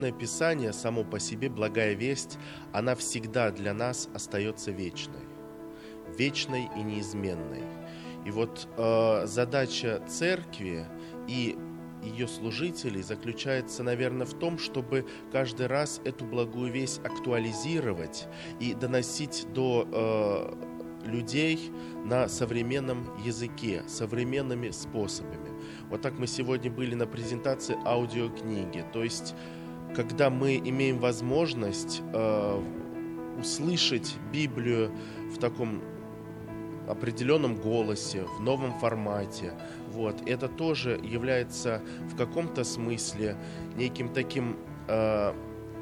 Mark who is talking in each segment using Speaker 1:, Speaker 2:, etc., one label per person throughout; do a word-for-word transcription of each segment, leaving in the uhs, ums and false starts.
Speaker 1: Писание само по себе, благая весть, она всегда для нас остается вечной, вечной и неизменной. И вот э, задача церкви и ее служителей заключается, наверное, в том, чтобы каждый раз эту благую весть актуализировать и доносить до э, людей на современном языке, современными способами. Вот так мы сегодня были на презентации аудиокниги, то есть когда мы имеем возможность э, услышать Библию в таком определенном голосе, в новом формате, вот, это тоже является в каком-то смысле неким таким э,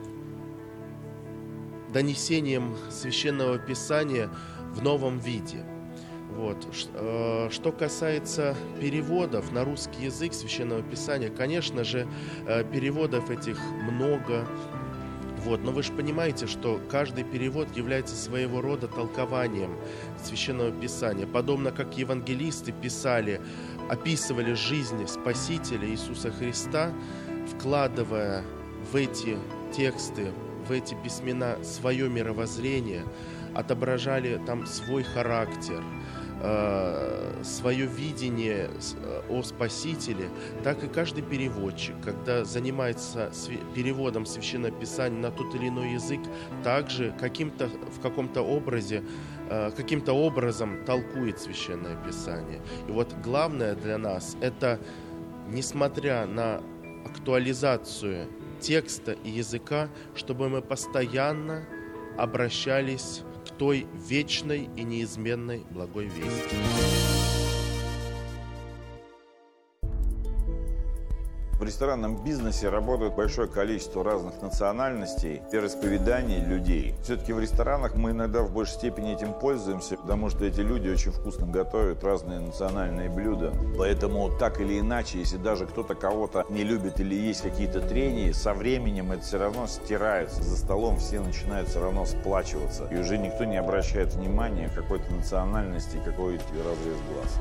Speaker 1: донесением Священного Писания в новом виде. Вот. Что касается переводов на русский язык Священного Писания, конечно же, переводов этих много. Вот. Но вы же понимаете, что каждый перевод является своего рода толкованием Священного Писания. Подобно как евангелисты писали, описывали жизнь Спасителя Иисуса Христа, вкладывая в эти тексты, в эти письмена свое мировоззрение, отображали там свой характер, свое видение о Спасителе, так и каждый переводчик, когда занимается переводом Священного Писания на тот или иной язык, также каким-то, в каком-то образе, каким-то образом толкует Священное Писание. И вот главное для нас – это, несмотря на актуализацию текста и языка, чтобы мы постоянно обращались к той вечной и неизменной благой вести.
Speaker 2: В ресторанном бизнесе работает большое количество разных национальностей, вероисповеданий людей. Все-таки в ресторанах мы иногда в большей степени этим пользуемся, потому что эти люди очень вкусно готовят разные национальные блюда. Поэтому так или иначе, если даже кто-то кого-то не любит или есть какие-то трения, со временем это все равно стирается. За столом все начинают все равно сплачиваться. И уже никто не обращает внимания какой-то национальности, какой у тебя разрез глаз.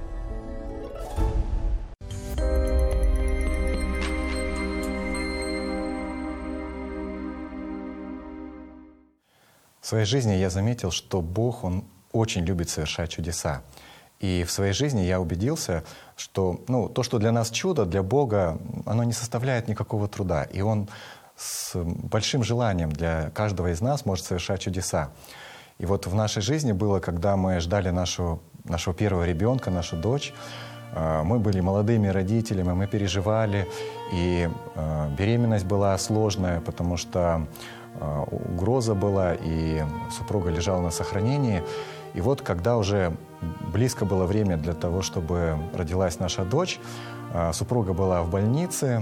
Speaker 3: В своей жизни я заметил, что Бог, Он очень любит совершать чудеса. И в своей жизни я убедился, что ну, то, что для нас чудо, для Бога, оно не составляет никакого труда. И Он с большим желанием для каждого из нас может совершать чудеса. И вот в нашей жизни было, когда мы ждали нашу, нашего первого ребенка, нашу дочь, мы были молодыми родителями, мы переживали, и беременность была сложная, потому что угроза была, и супруга лежала на сохранении. И вот когда уже близко было время для того, чтобы родилась наша дочь, супруга была в больнице,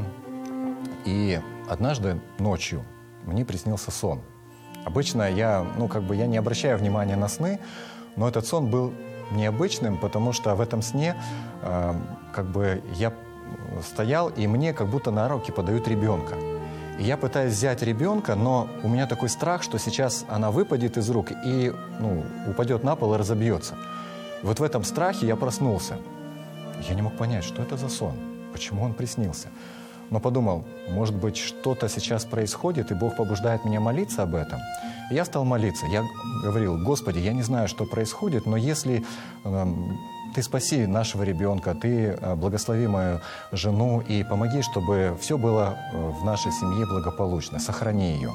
Speaker 3: и однажды ночью мне приснился сон. Обычно я, ну, как бы я не обращаю внимания на сны, но этот сон был необычным, потому что в этом сне как бы я стоял, и мне как будто на руки подают ребенка. И я пытаюсь взять ребенка, но у меня такой страх, что сейчас она выпадет из рук и ну, упадет на пол и разобьется. И вот в этом страхе я проснулся. Я не мог понять, что это за сон, почему он приснился. Но подумал, может быть, что-то сейчас происходит, и Бог побуждает меня молиться об этом. И я стал молиться. Я говорил: Господи, я не знаю, что происходит, но если э, Ты спаси нашего ребенка, Ты э, благослови мою жену и помоги, чтобы все было э, в нашей семье благополучно, сохрани ее.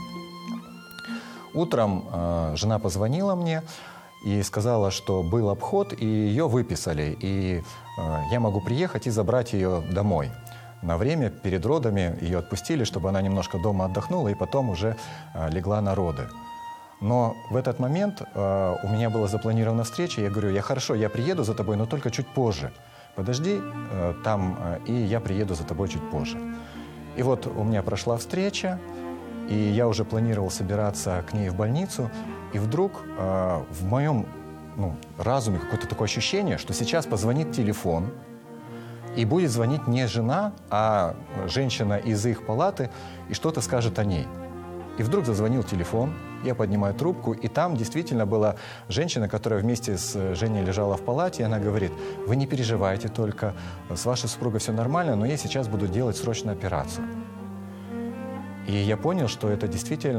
Speaker 3: Утром э, жена позвонила мне и сказала, что был обход, и ее выписали, и э, я могу приехать и забрать ее домой. На время перед родами ее отпустили, чтобы она немножко дома отдохнула и потом уже э, легла на роды. Но в этот момент э, у меня была запланирована встреча. Я говорю: я хорошо, я приеду за тобой, но только чуть позже. Подожди э, там, э, и я приеду за тобой чуть позже. И вот у меня прошла встреча, и я уже планировал собираться к ней в больницу. И вдруг э, в моем ну, разуме какое-то такое ощущение, что сейчас позвонит телефон, и будет звонить не жена, а женщина из их палаты, и что-то скажет о ней. И вдруг зазвонил телефон, я поднимаю трубку, и там действительно была женщина, которая вместе с Женей лежала в палате, и она говорит: вы не переживайте только, с вашей супругой все нормально, но я сейчас буду делать срочную операцию. И я понял, что это действительно